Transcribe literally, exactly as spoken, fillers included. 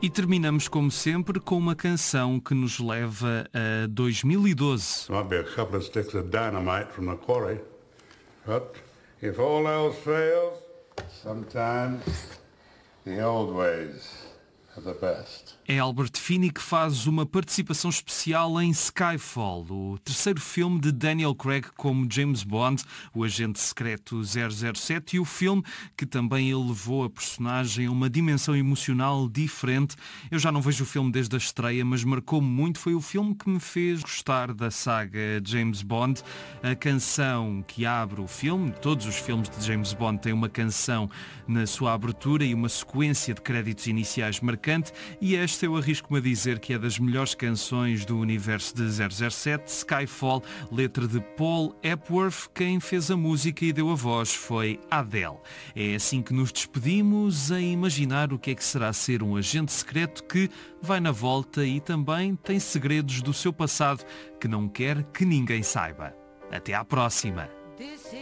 E terminamos, como sempre, com uma canção que nos leva a dois mil e doze. Might be a couple of sticks of dynamite from the quarry, but if all else fails, sometimes the old ways are the best. É Albert Finney que faz uma participação especial em Skyfall, o terceiro filme de Daniel Craig como James Bond, o agente secreto zero zero sete, e o filme que também elevou a personagem a uma dimensão emocional diferente. Eu já não vejo o filme desde a estreia, mas marcou-me muito. Foi o filme que me fez gostar da saga James Bond. A canção que abre o filme, todos os filmes de James Bond têm uma canção na sua abertura e uma sequência de créditos iniciais marcante, e esta eu arrisco-me a dizer que é das melhores canções do universo de zero zero sete, Skyfall, letra de Paul Epworth. Quem fez a música e deu a voz foi Adele. É assim que nos despedimos, a imaginar o que é que será ser um agente secreto que vai na volta e também tem segredos do seu passado que não quer que ninguém saiba. Até à próxima!